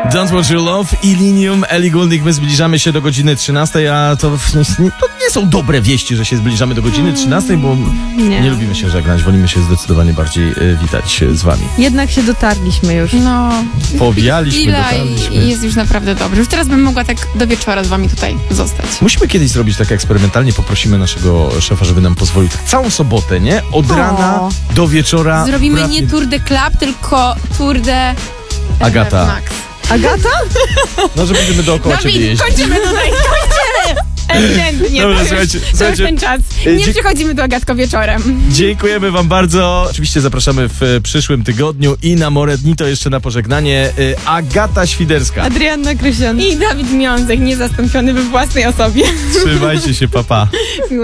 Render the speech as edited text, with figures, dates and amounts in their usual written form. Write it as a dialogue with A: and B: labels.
A: Don't Want Your Love i Linium, Ellie Goulding. My zbliżamy się do godziny 13, a to nie są dobre wieści, że się zbliżamy do godziny 13, bo nie lubimy się żegnać, wolimy się zdecydowanie bardziej witać z wami.
B: Jednak się dotarliśmy już.
C: No.
A: Powijaliśmy, dotarliśmy.
C: I jest już naprawdę dobrze. Już teraz bym mogła tak do wieczora z wami tutaj zostać.
A: Musimy kiedyś zrobić tak eksperymentalnie, poprosimy naszego szefa, żeby nam pozwolił tak całą sobotę, nie? Od rana do wieczora.
C: Zrobimy nie Tour de Club, tylko Tour de...
A: Agata.
C: Max.
B: Agata?
A: No, że będziemy dookoła ciebie jeździć.
C: Kończymy tutaj, kończymy! Ewidentnie,
A: Dobra,
C: to już ten czas. Nie przychodzimy do Agatko wieczorem.
A: Dziękujemy wam bardzo. Oczywiście zapraszamy w przyszłym tygodniu i na Moredni, to jeszcze na pożegnanie Agata Świderska.
B: Adrianna Krysian.
C: I Dawid Miązek, niezastąpiony we własnej osobie.
A: Trzymajcie się, papa.